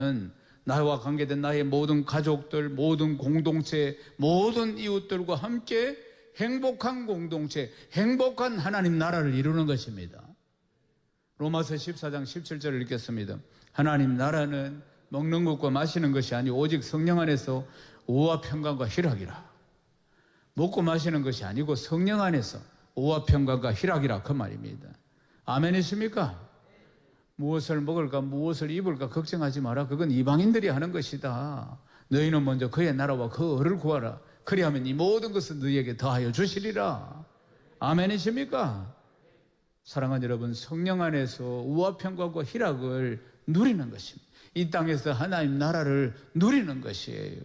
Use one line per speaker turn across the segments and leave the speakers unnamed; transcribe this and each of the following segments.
나와 관계된 나의 모든 가족들, 모든 공동체, 모든 이웃들과 함께 행복한 공동체, 행복한 하나님 나라를 이루는 것입니다. 로마서 14장 17절을 읽겠습니다. 하나님 나라는 먹는 것과 마시는 것이 아니오 오직 성령 안에서 오와 평강과 희락이라. 먹고 마시는 것이 아니고 성령 안에서 오와 평강과 희락이라 그 말입니다. 아멘이십니까? 무엇을 먹을까 무엇을 입을까 걱정하지 마라. 그건 이방인들이 하는 것이다. 너희는 먼저 그의 나라와 그 의를 구하라. 그리하면 이 모든 것은 너희에게 더하여 주시리라. 아멘이십니까? 사랑하는 여러분, 성령 안에서 우와 평강과 희락을 누리는 것입니다. 이 땅에서 하나님 나라를 누리는 것이에요.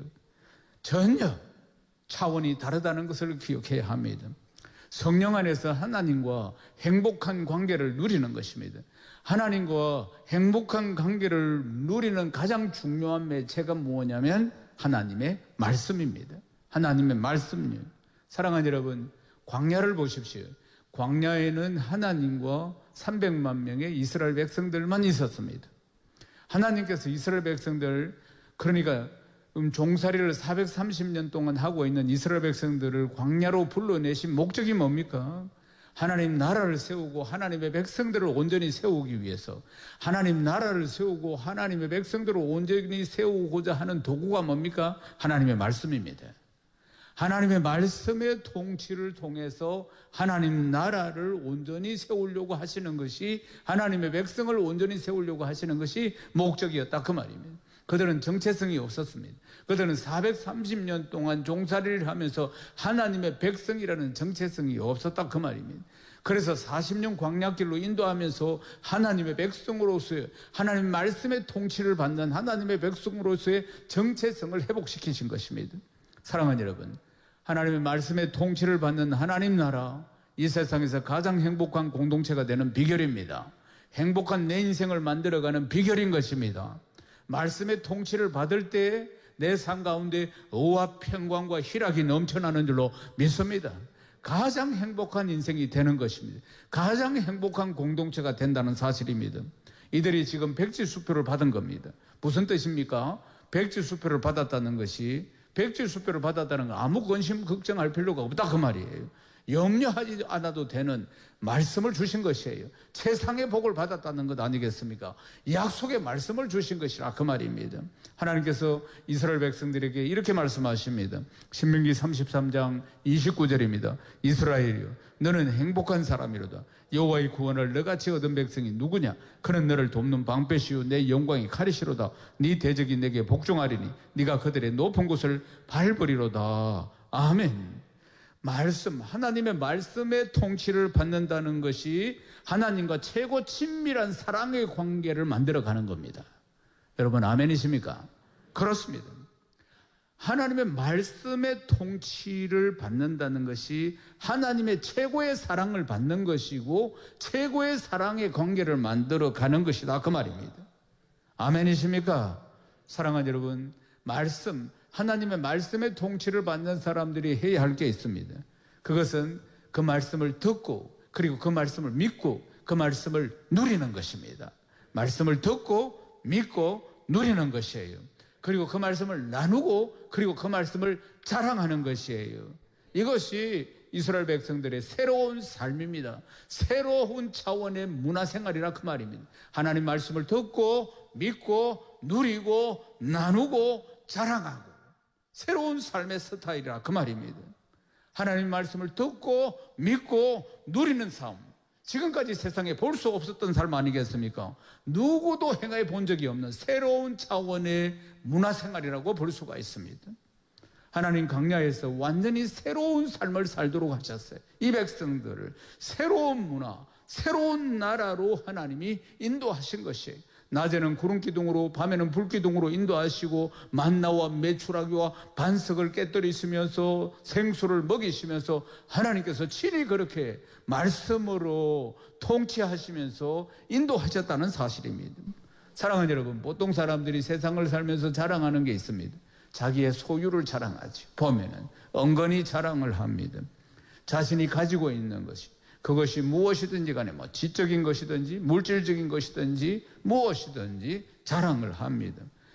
전혀 차원이 다르다는 것을 기억해야 합니다. 성령 안에서 하나님과 행복한 관계를 누리는 것입니다. 하나님과 행복한 관계를 누리는 가장 중요한 매체가 뭐냐면 하나님의 말씀입니다. 하나님의 말씀이에요. 사랑하는 여러분, 광야를 보십시오. 광야에는 하나님과 300만 명의 이스라엘 백성들만 있었습니다. 하나님께서 이스라엘 백성들, 그러니까 종살이를 430년 동안 하고 있는 이스라엘 백성들을 광야로 불러내신 목적이 뭡니까? 하나님 나라를 세우고 하나님의 백성들을 온전히 세우기 위해서, 하나님 나라를 세우고 하나님의 백성들을 온전히 세우고자 하는 도구가 뭡니까? 하나님의 말씀입니다. 하나님의 말씀의 통치를 통해서 하나님 나라를 온전히 세우려고 하시는 것이, 하나님의 백성을 온전히 세우려고 하시는 것이 목적이었다 그 말입니다. 그들은 정체성이 없었습니다. 그들은 430년 동안 종살이를 하면서 하나님의 백성이라는 정체성이 없었다 그 말입니다. 그래서 40년 광야길로 인도하면서 하나님의 백성으로서의, 하나님 말씀의 통치를 받는 하나님의 백성으로서의 정체성을 회복시키신 것입니다. 사랑하는 여러분, 하나님의 말씀의 통치를 받는 하나님 나라, 이 세상에서 가장 행복한 공동체가 되는 비결입니다. 행복한 내 인생을 만들어가는 비결인 것입니다. 말씀의 통치를 받을 때 내 삶 가운데 의와 평강과 희락이 넘쳐나는 줄로 믿습니다. 가장 행복한 인생이 되는 것입니다. 가장 행복한 공동체가 된다는 사실입니다. 이들이 지금 백지수표를 받은 겁니다. 무슨 뜻입니까? 백지수표를 받았다는 것이, 백지수표를 받았다는 건 아무 근심 걱정할 필요가 없다 그 말이에요. 염려하지 않아도 되는 말씀을 주신 것이에요. 세상의 복을 받았다는 것 아니겠습니까? 약속의 말씀을 주신 것이라 그 말입니다. 하나님께서 이스라엘 백성들에게 이렇게 말씀하십니다. 신명기 33장 29절입니다. 이스라엘이여, 너는 행복한 사람이로다. 여호와의 구원을 너같이 얻은 백성이 누구냐? 그는 너를 돕는 방패시요 내 영광이 칼이시로다. 네 대적이 내게 복종하리니 네가 그들의 높은 곳을 밟으리로다. 아멘. 말씀, 하나님의 말씀의 통치를 받는다는 것이 하나님과 최고 친밀한 사랑의 관계를 만들어가는 겁니다. 여러분 아멘이십니까? 그렇습니다. 하나님의 말씀의 통치를 받는다는 것이 하나님의 최고의 사랑을 받는 것이고 최고의 사랑의 관계를 만들어가는 것이다 그 말입니다. 아멘이십니까? 사랑하는 여러분, 말씀, 하나님의 말씀의 통치를 받는 사람들이 해야 할 게 있습니다. 그것은 그 말씀을 듣고 그리고 그 말씀을 믿고 그 말씀을 누리는 것입니다. 말씀을 듣고 믿고 누리는 것이에요. 그리고 그 말씀을 나누고 그리고 그 말씀을 자랑하는 것이에요. 이것이 이스라엘 백성들의 새로운 삶입니다. 새로운 차원의 문화생활이라 그 말입니다. 하나님 말씀을 듣고 믿고 누리고 나누고 자랑하고 새로운 삶의 스타일이라 그 말입니다. 하나님 말씀을 듣고 믿고 누리는 삶, 지금까지 세상에 볼 수 없었던 삶 아니겠습니까? 누구도 행해 본 적이 없는 새로운 차원의 문화생활이라고 볼 수가 있습니다. 하나님 광야에서 완전히 새로운 삶을 살도록 하셨어요. 이 백성들을 새로운 문화, 새로운 나라로 하나님이 인도하신 것이에요. 낮에는 구름기둥으로 밤에는 불기둥으로 인도하시고 만나와 메추라기와 반석을 깨뜨리시면서 생수를 먹이시면서 하나님께서 친히 그렇게 말씀으로 통치하시면서 인도하셨다는 사실입니다. 사랑하는 여러분, 보통 사람들이 세상을 살면서 자랑하는 게 있습니다. 자기의 소유를 자랑하죠. 보면은 은근히 자랑을 합니다. 자신이 가지고 있는 것이, 그것이 무엇이든지 간에 지적인 것이든지 물질적인 것이든지 무엇이든지 자랑을 합니다.